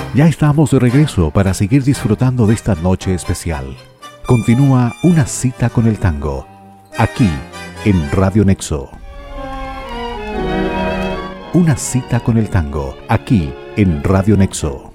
Ya estamos de regreso para seguir disfrutando de esta noche especial. Continúa Una cita con el tango, aquí en Radio Nexo. Una cita con el tango, aquí en Radio Nexo.